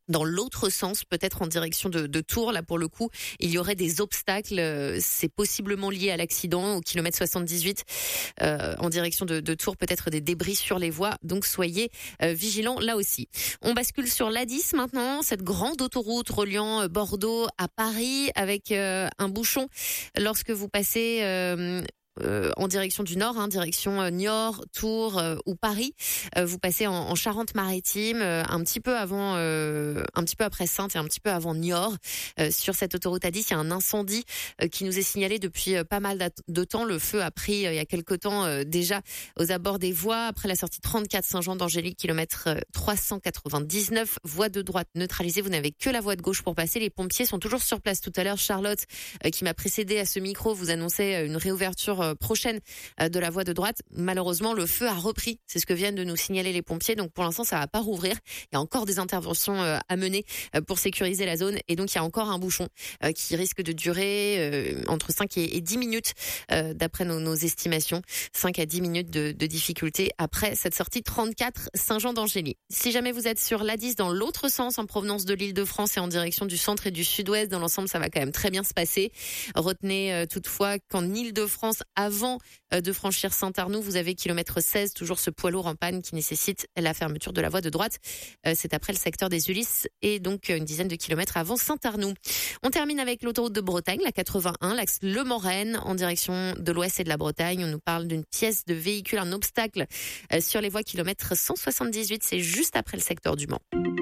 dans l'autre sens, peut-être en direction de Tours. Là, pour le coup, il y aurait des obstacles. C'est possiblement lié à l'accident au kilomètre 78 en direction de Tours. Peut-être des débris sur les voies. Donc, soyez vigilants là aussi. On bascule sur l'A10 maintenant. Cette grande autoroute reliant Bordeaux à Paris avec un bouchon lorsque vous passez en direction du nord, direction Niort, Tours ou Paris. Vous passez en Charente-Maritime, un petit peu après Saintes et un petit peu avant Niort. Sur cette autoroute A10, il y a un incendie qui nous est signalé depuis pas mal de temps. Le feu a pris il y a quelque temps déjà aux abords des voies. Après la sortie 34 Saint-Jean-d'Angély, kilomètre 399, voie de droite neutralisée. Vous n'avez que la voie de gauche pour passer. Les pompiers sont toujours sur place. Tout à l'heure, Charlotte, qui m'a précédé à ce micro, vous annonçait une réouverture prochaine de la voie de droite. Malheureusement, le feu a repris. C'est ce que viennent de nous signaler les pompiers. Donc, pour l'instant, ça va pas rouvrir. Il y a encore des interventions à mener pour sécuriser la zone. Et donc, il y a encore un bouchon qui risque de durer entre 5 et 10 minutes d'après nos estimations. 5 à 10 minutes de difficulté après cette sortie 34 Saint-Jean-d'Angély. Si jamais vous êtes sur l'A10 dans l'autre sens, en provenance de l'Île-de-France et en direction du centre et du sud-ouest, dans l'ensemble, ça va quand même très bien se passer. Retenez toutefois qu'en Île-de-France, avant de franchir Saint-Arnoux, vous avez kilomètre 16, toujours ce poids lourd en panne qui nécessite la fermeture de la voie de droite. C'est après le secteur des Ulysses et donc une dizaine de kilomètres avant Saint-Arnoux. On termine avec l'autoroute de Bretagne, la 81, l'axe Le Mans-Rennes, en direction de l'ouest et de la Bretagne. On nous parle d'une pièce de véhicule, un obstacle sur les voies kilomètre 178. C'est juste après le secteur du Mans.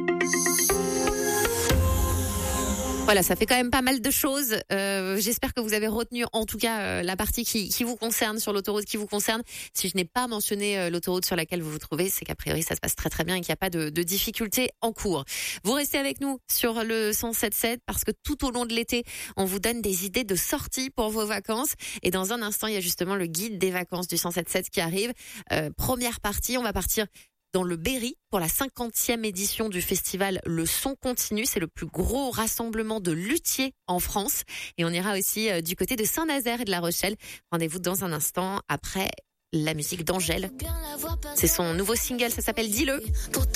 Voilà, ça fait quand même pas mal de choses. J'espère que vous avez retenu en tout cas la partie qui vous concerne, sur l'autoroute qui vous concerne. Si je n'ai pas mentionné l'autoroute sur laquelle vous vous trouvez, c'est qu'a priori ça se passe très très bien et qu'il n'y a pas de difficultés en cours. Vous restez avec nous sur le 107.7 parce que tout au long de l'été, on vous donne des idées de sorties pour vos vacances. Et dans un instant, il y a justement le guide des vacances du 107.7 qui arrive. Première partie, on va partir dans le Berry pour la 50e édition du festival Le Son Continu. C'est le plus gros rassemblement de luthiers en France. Et on ira aussi du côté de Saint-Nazaire et de La Rochelle. Rendez-vous dans un instant après la musique d'Angèle. C'est son nouveau single, ça s'appelle Dis-le.